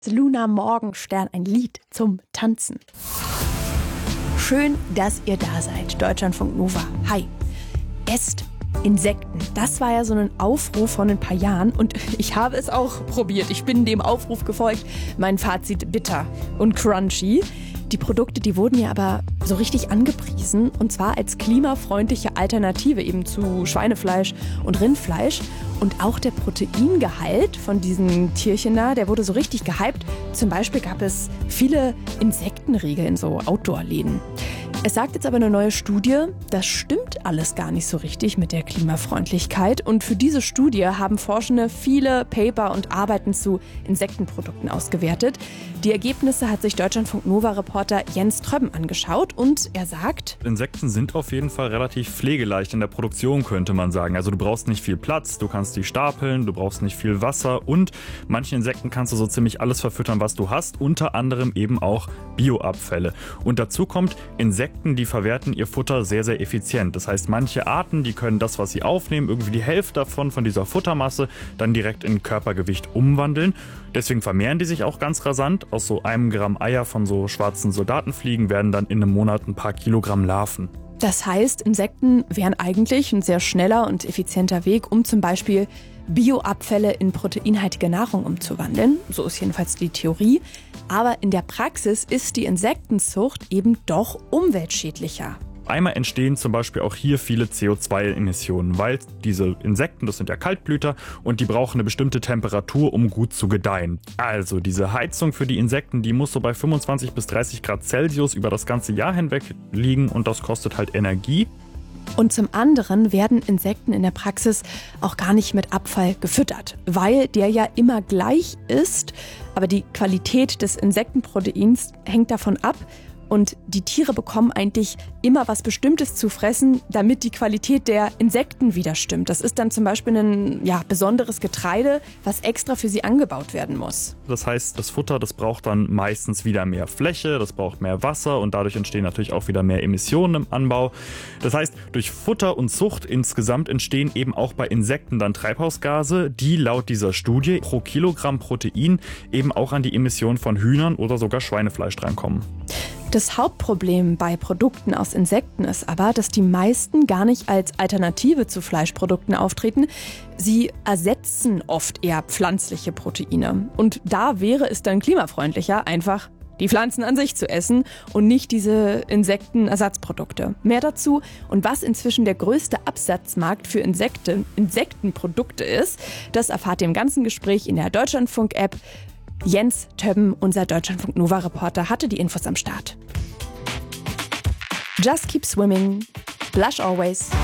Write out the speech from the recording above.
Luna Morgenstern, ein Lied zum Tanzen. Schön, dass ihr da seid. Deutschlandfunk Nova. Hi. Esst Insekten. Das war ja so ein Aufruf von ein paar Jahren und ich habe es auch probiert. Ich bin dem Aufruf gefolgt. Mein Fazit: bitter und crunchy. Die Produkte, die wurden ja aber so richtig angepriesen, und zwar als klimafreundliche Alternative eben zu Schweinefleisch und Rindfleisch. Und auch der Proteingehalt von diesen Tierchen da, der wurde so richtig gehypt. Zum Beispiel gab es viele Insektenriegel in so Outdoor-Läden. Es sagt jetzt aber eine neue Studie, das stimmt alles gar nicht so richtig mit der Klimafreundlichkeit. Und für diese Studie haben Forschende viele Paper und Arbeiten zu Insektenprodukten ausgewertet. Die Ergebnisse hat sich Deutschlandfunk-Nova-Reporter Jens Tröbben angeschaut und er sagt: Insekten sind auf jeden Fall relativ pflegeleicht in der Produktion, könnte man sagen. Also du brauchst nicht viel Platz, du kannst die stapeln, du brauchst nicht viel Wasser und manchen Insekten kannst du so ziemlich alles verfüttern, was du hast, unter anderem eben auch Bioabfälle. Und dazu kommt, Insekten, die verwerten ihr Futter sehr, sehr effizient. Das heißt, manche Arten, die können das, was sie aufnehmen, irgendwie die Hälfte davon, von dieser Futtermasse, dann direkt in Körpergewicht umwandeln. Deswegen vermehren die sich auch ganz rasant. Aus so 1 Gramm Eier von so schwarzen Soldatenfliegen werden dann in einem Monat ein paar Kilogramm Larven. Das heißt, Insekten wären eigentlich ein sehr schneller und effizienter Weg, um zum Beispiel Bioabfälle in proteinhaltige Nahrung umzuwandeln. So ist jedenfalls die Theorie. Aber in der Praxis ist die Insektenzucht eben doch umweltschädlicher. Einmal entstehen zum Beispiel auch hier viele CO2-Emissionen, weil diese Insekten, das sind ja Kaltblüter und die brauchen eine bestimmte Temperatur, um gut zu gedeihen. Also diese Heizung für die Insekten, die muss so bei 25 bis 30 Grad Celsius über das ganze Jahr hinweg liegen und das kostet halt Energie. Und zum anderen werden Insekten in der Praxis auch gar nicht mit Abfall gefüttert, weil der ja immer gleich ist. Aber die Qualität des Insektenproteins hängt davon ab. Und die Tiere bekommen eigentlich immer was Bestimmtes zu fressen, damit die Qualität der Insekten wieder stimmt. Das ist dann zum Beispiel ein besonderes Getreide, was extra für sie angebaut werden muss. Das heißt, das Futter, das braucht dann meistens wieder mehr Fläche, das braucht mehr Wasser und dadurch entstehen natürlich auch wieder mehr Emissionen im Anbau. Das heißt, durch Futter und Zucht insgesamt entstehen eben auch bei Insekten dann Treibhausgase, die laut dieser Studie pro Kilogramm Protein eben auch an die Emissionen von Hühnern oder sogar Schweinefleisch drankommen. Das Hauptproblem bei Produkten aus Insekten ist aber, dass die meisten gar nicht als Alternative zu Fleischprodukten auftreten. Sie ersetzen oft eher pflanzliche Proteine. Und da wäre es dann klimafreundlicher, einfach die Pflanzen an sich zu essen und nicht diese Insektenersatzprodukte. Mehr dazu und was inzwischen der größte Absatzmarkt für Insektenprodukte ist, das erfahrt ihr im ganzen Gespräch in der Deutschlandfunk-App. Jens Többen, unser Deutschlandfunk-Nova-Reporter, hatte die Infos am Start. Just keep swimming, blush always.